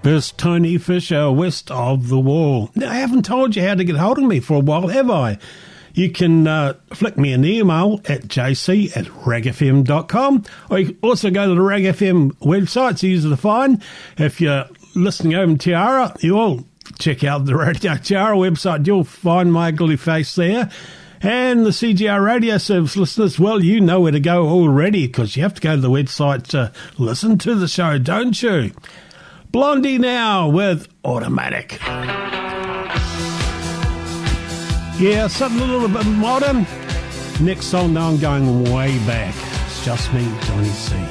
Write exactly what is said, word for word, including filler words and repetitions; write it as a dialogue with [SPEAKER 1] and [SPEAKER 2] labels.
[SPEAKER 1] Here's Tony Fisher, West of the Wall. Now, I haven't told you how to get hold of me for a while, have I? You can uh, flick me an email at jc at ragfm dot com, or you can also go to the Rag F M website. It's easy to find. If you're listening over in Tiara, you'll check out the Radio Tiara website. You'll find my ugly face there. And the C G R Radio Service listeners, well, you know where to go already, because you have to go to the website to listen to the show, don't you? Blondie now with Automatic. Yeah, something a little bit modern. Next song, now I'm going way back. It's just me, Johnny C.